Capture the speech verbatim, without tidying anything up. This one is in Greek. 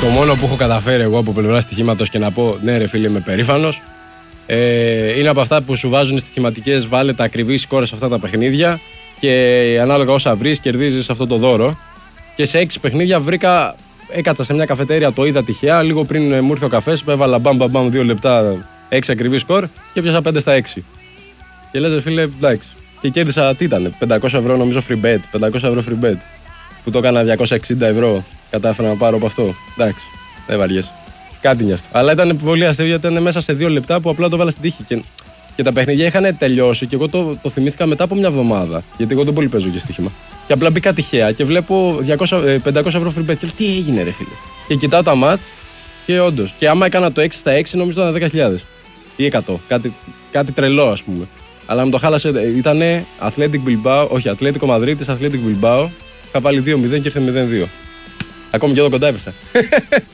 Το μόνο που έχω καταφέρει εγώ από πλευρά στοιχήματος και να πω ναι, ρε φίλε, είμαι περήφανος, ε, είναι από αυτά που σου βάζουν στοιχηματικές, βάλε τα ακριβή σκόρ σε αυτά τα παιχνίδια και ανάλογα όσα βρεις, κερδίζεις αυτό το δώρο. Και σε έξι παιχνίδια βρήκα, έκατσα σε μια καφετέρια, το είδα τυχαία, λίγο πριν μου ήρθε ο καφές, έβαλα μπαμ μπαμ μπαμ δύο λεπτά, έξι ακριβή σκορ και πιάσα πέντε στα έξι. Και λες, ρε φίλε, εντάξει. Και κέρδισα, τι ήταν, πεντακόσια ευρώ νομίζω free bet, πεντακόσια ευρώ free bet. Που το έκανα διακόσια εξήντα ευρώ, κατάφερα να πάρω από αυτό. Εντάξει, δεν βαριέσαι. Κάτι είναι αυτό. Αλλά ήταν πολύ αστείο γιατί ήταν μέσα σε δύο λεπτά που απλά το βάλα στην τύχη. Και, και τα παιχνίδια είχαν τελειώσει και εγώ το, το θυμήθηκα μετά από μια εβδομάδα. Γιατί εγώ δεν πολύ παίζω και στοίχημα. Και απλά μπήκα τυχαία και βλέπω διακόσια, πεντακόσια ευρώ free bet. Και λέω, τι έγινε, ρε φίλε. Και κοιτάω τα μάτς και όντως. Και άμα έκανα το έξι στα έξι, νομίζω ήταν δέκα χιλιάδες ή εκατό. Κάτι, κάτι τρελό, ας πούμε. Αλλά με το χάλασε. Ήτανε Athletic Bilbao, όχι, Ατλέτικο Μαδρίτης, Athletic Bilbao. Είχα βάλει δύο μηδέν και ήρθε μηδέν δύο. Ακόμη και εδώ κοντά έπεσα.